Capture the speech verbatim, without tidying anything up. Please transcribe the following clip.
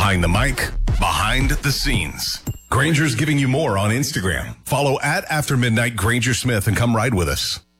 Behind the mic, behind the scenes. Granger's giving you more on Instagram. Follow at After Midnight Granger Smith and come ride with us.